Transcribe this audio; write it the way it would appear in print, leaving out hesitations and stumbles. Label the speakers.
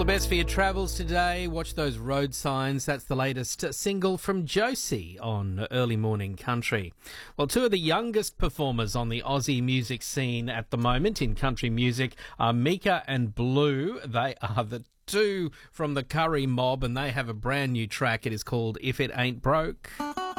Speaker 1: the best for your travels today. Watch those road signs. That's the latest single from Josie on Early Morning Country. Well, two of the youngest performers on the Aussie music scene at the moment in country music are Mika and Blue. They are the two from the Curry Mob, and they have a brand new track. It is called If It Ain't Broke.